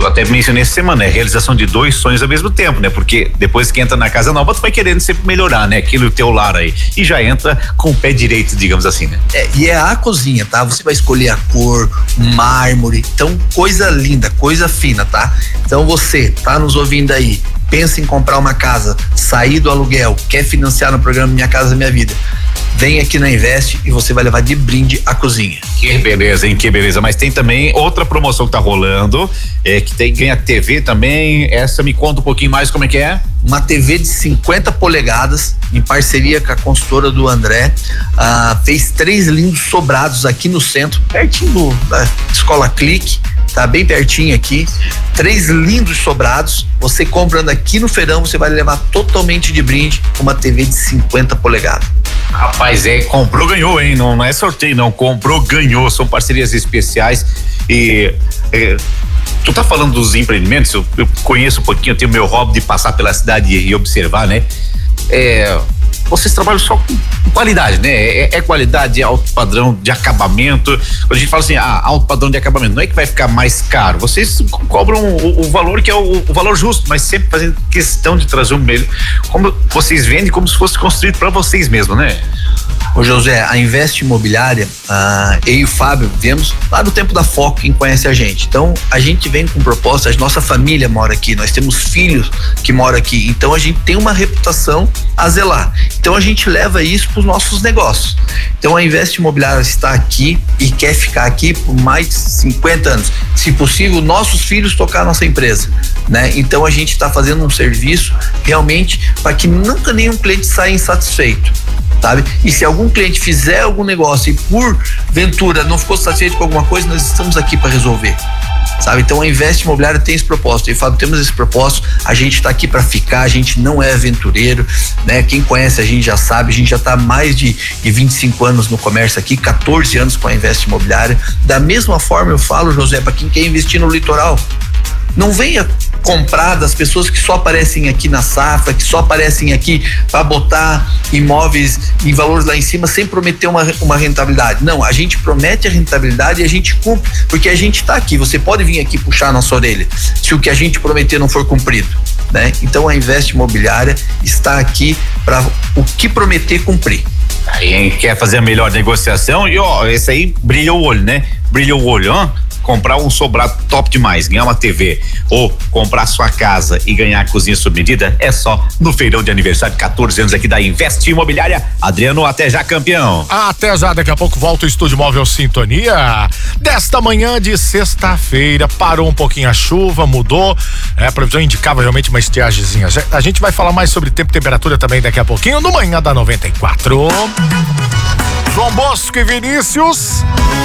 eu até mencionei essa semana, é realização de 2 sonhos ao mesmo tempo, né? Porque depois que entra na casa nova, tu vai querendo sempre melhorar, né? Aquilo teu lar aí. E já entra com o pé direito, digamos assim, né? E é a cozinha, tá? Você vai escolher a cor, mármore, então coisa linda, coisa fina, tá? Então você tá nos ouvindo aí, pensa em comprar uma casa, sair do aluguel, quer financiar no programa Minha Casa Minha Vida, vem aqui na Invest e você vai levar de brinde a cozinha. Que beleza, hein? Que beleza. Mas tem também outra promoção que tá rolando, que ganha TV também. Essa me conta um pouquinho mais como é que é. Uma TV de 50 polegadas, em parceria com a consultora do André. Fez 3 lindos sobrados aqui no centro, pertinho da Escola Clique. Tá bem pertinho aqui, 3 lindos sobrados. Você comprando aqui no feirão, você vai levar totalmente de brinde uma TV de 50 polegadas. Rapaz, comprou, ganhou, hein? Não é sorteio, não. Comprou, ganhou. São parcerias especiais e tu tá falando dos empreendimentos, eu conheço um pouquinho, eu tenho meu hobby de passar pela cidade e observar, né? Vocês trabalham só com qualidade, né? É qualidade, é alto padrão de acabamento. Quando a gente fala assim, alto padrão de acabamento, não é que vai ficar mais caro. Vocês cobram o valor que é o valor justo, mas sempre fazendo questão de trazer um melhor. Como vocês vendem como se fosse construído para vocês mesmos, né? Ô José, a Invest Imobiliária, eu e o Fábio viemos lá do tempo da Foco, quem conhece a gente. Então, a gente vem com propostas, nossa família mora aqui, nós temos filhos que moram aqui, então a gente tem uma reputação a zelar. Então a gente leva isso para os nossos negócios. Então a Invest Imobiliária está aqui e quer ficar aqui por mais de 50 anos. Se possível, nossos filhos tocar a nossa empresa, né? Então a gente está fazendo um serviço realmente para que nunca nenhum cliente saia insatisfeito, sabe? E se algum cliente fizer algum negócio e por ventura não ficou satisfeito com alguma coisa, nós estamos aqui para resolver, sabe? Então a Invest Imobiliária tem esse propósito. E Fábio, temos esse propósito, a gente está aqui para ficar, a gente não é aventureiro, né? Quem conhece a gente já sabe, a gente já está há mais de 25 anos no comércio aqui, 14 anos com a Invest Imobiliária. Da mesma forma eu falo, José, para quem quer investir no litoral, não venha comprar das pessoas que só aparecem aqui na safra, que só aparecem aqui para botar imóveis em valores lá em cima sem prometer uma rentabilidade. Não, a gente promete a rentabilidade e a gente cumpre, porque a gente está aqui. Você pode vir aqui puxar a nossa orelha se o que a gente prometer não for cumprido, né? Então a Invest Imobiliária está aqui para o que prometer cumprir. Aí quer fazer a melhor negociação e esse aí brilha o olho, né? Brilha o olho, ó. Comprar um sobrado top demais, ganhar uma TV ou comprar sua casa e ganhar a cozinha sob medida é só no feirão de aniversário de 14 anos aqui da Invest Imobiliária. Adriano, até já, campeão. Até já, daqui a pouco volta o Estúdio Móvel Sintonia desta manhã de sexta-feira. Parou um pouquinho a chuva, mudou, a previsão indicava realmente uma estiagemzinha. A gente vai falar mais sobre tempo e temperatura também daqui a pouquinho no Manhã da 94. João Bosco e Vinícius,